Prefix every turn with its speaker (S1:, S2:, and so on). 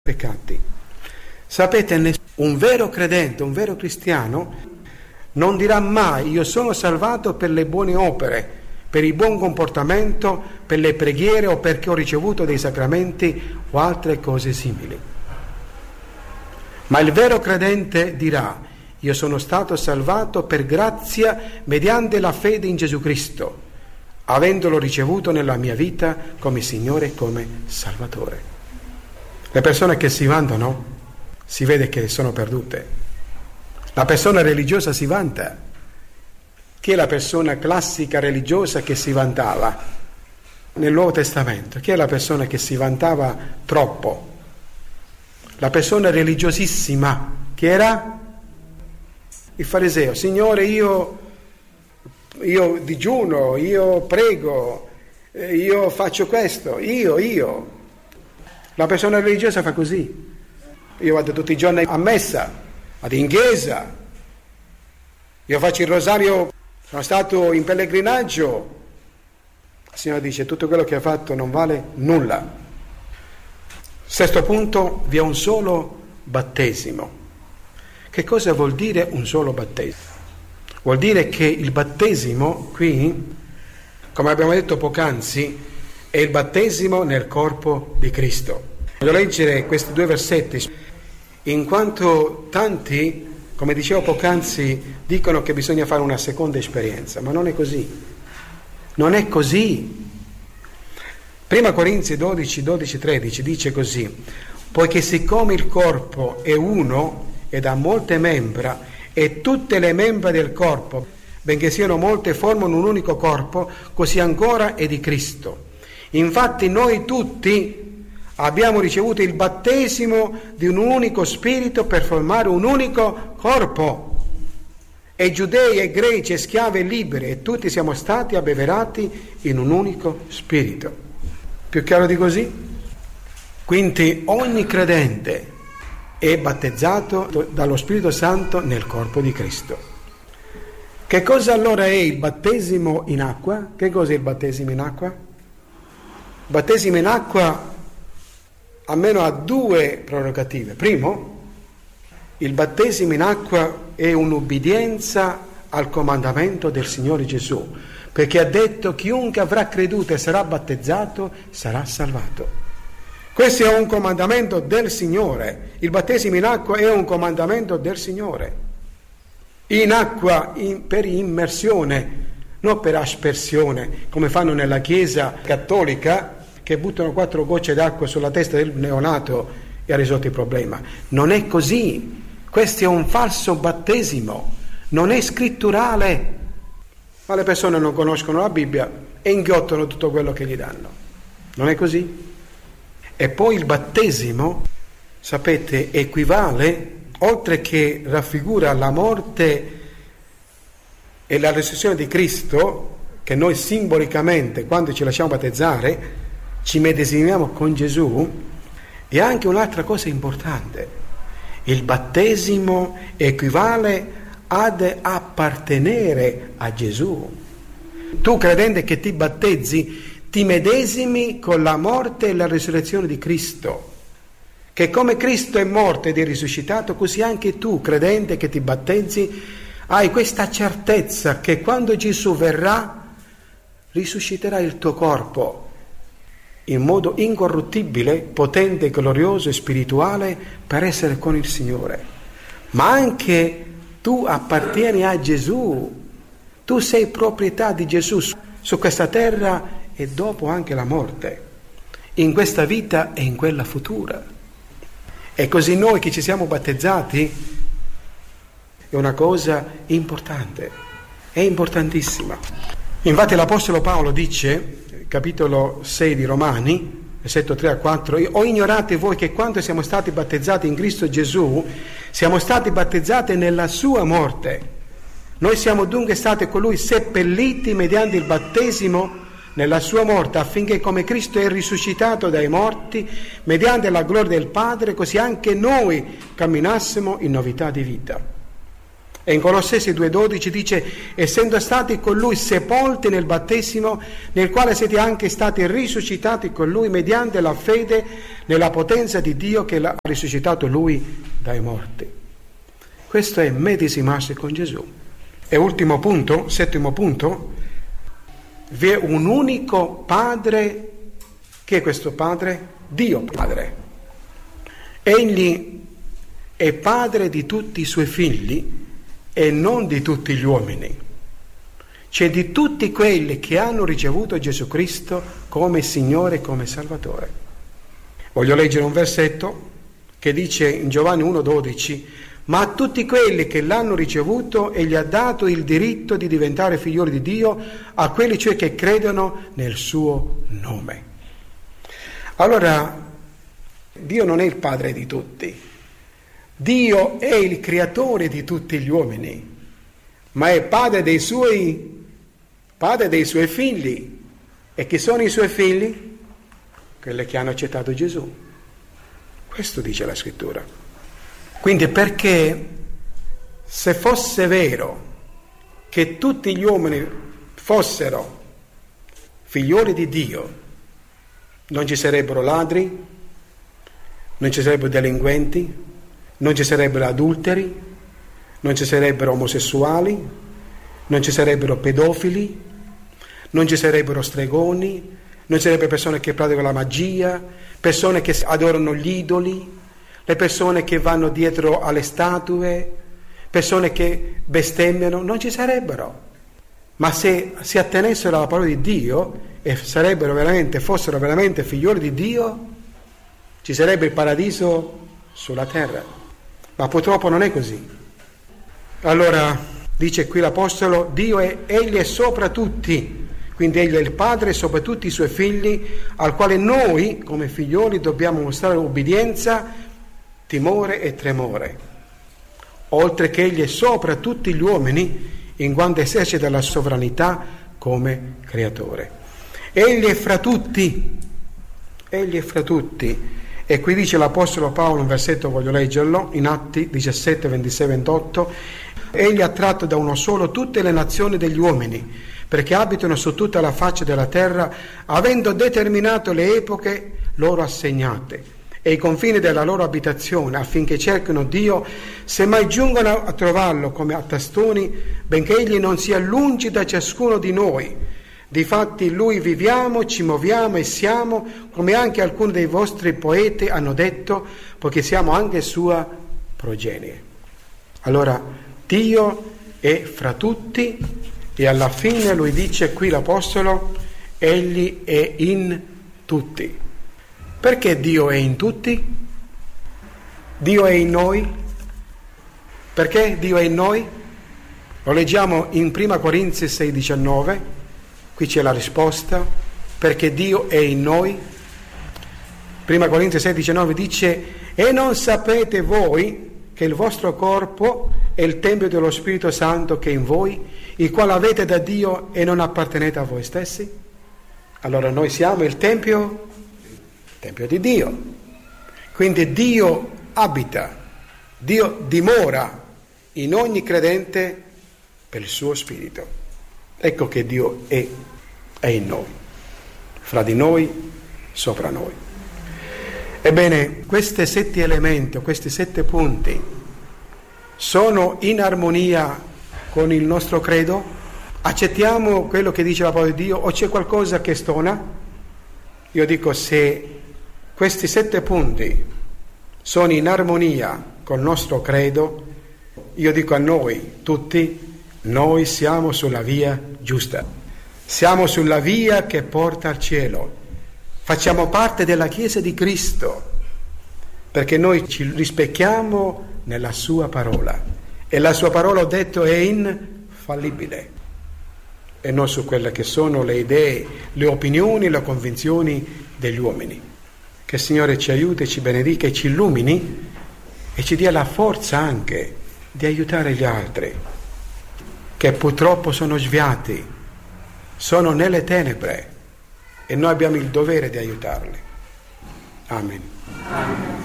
S1: peccati. Sapete, un vero credente, un vero cristiano non dirà mai io sono salvato per le buone opere, per il buon comportamento, per le preghiere o perché ho ricevuto dei sacramenti o altre cose simili. Ma il vero credente dirà io sono stato salvato per grazia mediante la fede in Gesù Cristo, avendolo ricevuto nella mia vita come Signore e come Salvatore. Le persone che si vantano si vede che sono perdute. La persona religiosa si vanta. Chi è la persona classica religiosa che si vantava? Nel Nuovo Testamento, chi è la persona che si vantava troppo? La persona religiosissima, chi era? Il fariseo. Signore, io digiuno, io prego, io faccio questo, io. La persona religiosa fa così. Io vado tutti i giorni a messa, vado in chiesa, io faccio il rosario, sono stato in pellegrinaggio. Il Signore dice tutto quello che ha fatto non vale nulla. Sesto punto, vi è un solo battesimo. Che cosa vuol dire un solo battesimo? Vuol dire che il battesimo qui, come abbiamo detto poc'anzi, è il battesimo nel corpo di Cristo. Voglio leggere questi due versetti, in quanto tanti, come dicevo poc'anzi, dicono che bisogna fare una seconda esperienza, ma non è così. Non è così. Prima Corinzi 12:13 dice così: poiché siccome il corpo è uno ed ha molte membra, e tutte le membra del corpo, benché siano molte, formano un unico corpo, così ancora è di Cristo. Infatti noi tutti abbiamo ricevuto il battesimo di un unico spirito per formare un unico corpo, e giudei e greci e schiavi e liberi, e tutti siamo stati abbeverati in un unico spirito. Più chiaro di così? Quindi ogni credente è battezzato dallo Spirito Santo nel corpo di Cristo. Che cosa allora è il battesimo in acqua? Che cos'è il battesimo in acqua? Il battesimo in acqua almeno ha due prerogative. Primo, il battesimo in acqua è un'ubbidienza al comandamento del Signore Gesù, perché ha detto chiunque avrà creduto e sarà battezzato sarà salvato. Questo è un comandamento del Signore. Il battesimo in acqua è un comandamento del Signore. In acqua per immersione, non per aspersione, come fanno nella Chiesa cattolica, che buttano 4 gocce d'acqua sulla testa del neonato e ha risolto il problema. Non è così. Questo è un falso battesimo, non è scritturale. Ma le persone non conoscono la Bibbia e inghiottano tutto quello che gli danno. Non è così? E poi il battesimo, sapete, equivale, oltre che raffigura la morte e la risurrezione di Cristo, che noi simbolicamente, quando ci lasciamo battezzare, ci medesimiamo con Gesù, è anche un'altra cosa importante. Il battesimo equivale ad appartenere a Gesù. Tu, credente che ti battezzi, ti medesimi con la morte e la risurrezione di Cristo, che come Cristo è morto ed è risuscitato, così anche tu, credente che ti battezzi, hai questa certezza che quando Gesù verrà risusciterà il tuo corpo in modo incorruttibile, potente, glorioso e spirituale per essere con il Signore. Ma anche tu appartieni a Gesù, tu sei proprietà di Gesù su questa terra e dopo anche la morte, in questa vita e in quella futura. E così noi che ci siamo battezzati è una cosa importante, è importantissima. Infatti l'Apostolo Paolo dice, capitolo 6 di Romani, versetto 3-4, o ignorate voi che quando siamo stati battezzati in Cristo Gesù, siamo stati battezzati nella sua morte. Noi siamo dunque stati con lui seppelliti mediante il battesimo nella sua morte, affinché come Cristo è risuscitato dai morti, mediante la gloria del Padre, così anche noi camminassimo in novità di vita. E in Colossesi 2,12 dice: essendo stati con lui sepolti nel battesimo, nel quale siete anche stati risuscitati con lui mediante la fede nella potenza di Dio che l'ha risuscitato lui dai morti. Questo è medesimarsi con Gesù. E ultimo punto, settimo punto, vi è un unico Padre. Chi è questo Padre? Dio Padre. Egli è Padre di tutti i suoi figli e non di tutti gli uomini, cioè di tutti quelli che hanno ricevuto Gesù Cristo come Signore e come Salvatore. Voglio leggere un versetto che dice in Giovanni 1,12: ma a tutti quelli che l'hanno ricevuto egli ha dato il diritto di diventare figlioli di Dio, a quelli cioè che credono nel suo nome. Allora, Dio non è il Padre di tutti. Dio è il creatore di tutti gli uomini, ma è padre dei suoi figli. E chi sono i suoi figli? Quelli che hanno accettato Gesù. Questo dice la Scrittura. Quindi perché se fosse vero che tutti gli uomini fossero figlioli di Dio, non ci sarebbero ladri, non ci sarebbero delinquenti, non ci sarebbero adulteri, non ci sarebbero omosessuali, non ci sarebbero pedofili, non ci sarebbero stregoni, non ci sarebbero persone che praticano la magia, persone che adorano gli idoli, le persone che vanno dietro alle statue, persone che bestemmiano, non ci sarebbero. Ma se si attenessero alla parola di Dio e fossero veramente figlioli di Dio, ci sarebbe il paradiso sulla terra. Ma purtroppo non è così. Allora dice qui l'Apostolo: egli è sopra tutti, quindi egli è il Padre sopra tutti i suoi figli, al quale noi come figlioli dobbiamo mostrare obbedienza, timore e tremore, oltre che egli è sopra tutti gli uomini, in quanto esercita la sovranità come creatore. Egli è fra tutti. E qui dice l'Apostolo Paolo, un versetto voglio leggerlo, in Atti 17, 26, 28, egli ha tratto da uno solo tutte le nazioni degli uomini, perché abitano su tutta la faccia della terra, avendo determinato le epoche loro assegnate e i confini della loro abitazione, affinché cerchino Dio, se mai giungono a trovarlo come a tastoni, benché egli non sia lungi da ciascuno di noi. Difatti in lui viviamo, ci muoviamo e siamo, come anche alcuni dei vostri poeti hanno detto, poiché siamo anche sua progenie. Allora, Dio è fra tutti e alla fine lui dice qui l'Apostolo: egli è in tutti. Perché Dio è in tutti? Dio è in noi. Perché Dio è in noi? Lo leggiamo in 1 Corinzi 6,19. Qui c'è la risposta: perché Dio è in noi. 1 Corinzi 6,19 dice: e non sapete voi che il vostro corpo è il tempio dello Spirito Santo che è in voi, il quale avete da Dio e non appartenete a voi stessi? Allora noi siamo il tempio di Dio. Quindi Dio abita, Dio dimora in ogni credente per il suo Spirito. Ecco che Dio è in noi, fra di noi, sopra noi. Ebbene, questi 7 elementi, questi 7 punti, sono in armonia con il nostro credo? Accettiamo quello che dice la parola di Dio o c'è qualcosa che stona? Io dico, se questi 7 punti sono in armonia col nostro credo, io dico a noi tutti: noi siamo sulla via giusta, siamo sulla via che porta al cielo, facciamo parte della Chiesa di Cristo, perché noi ci rispecchiamo nella sua parola e la sua parola, ho detto, è infallibile e non su quelle che sono le idee, le opinioni, le convinzioni degli uomini. Che il Signore ci aiuti, ci benedica e ci illumini e ci dia la forza anche di aiutare gli altri che purtroppo sono sviati, sono nelle tenebre e noi abbiamo il dovere di aiutarli. Amen.